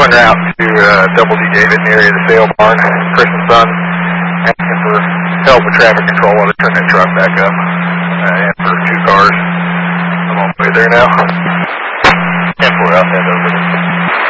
en route to Double D David in the area of the sale barn. Chris and Son asking for help with traffic control while they turn that truck back up. And for 2 cars. I'm on the way there now. 10-4, I'll head over.